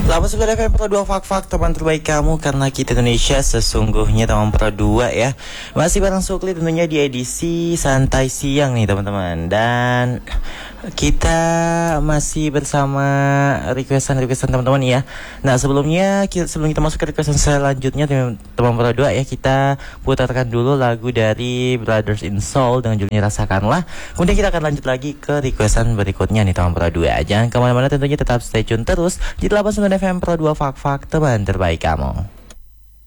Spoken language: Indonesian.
89 FM Pro 2 Fak-Fak, teman terbaik kamu karena kita Indonesia sesungguhnya teman Pro 2 ya. Masih bareng Sukli tentunya di edisi santai siang nih teman-teman. Dan kita masih bersama requestan teman-teman ya. Nah sebelum kita masuk ke requestan selanjutnya teman Pro 2 ya, kita putarkan dulu lagu dari Brothers in Soul dengan judulnya Rasakanlah. Kemudian kita akan lanjut lagi ke requestan berikutnya nih teman Pro 2. Jangan kemana-mana, tentunya tetap stay tune terus di 89 FM Pro 2 Fak-Fak, teman terbaik kamu.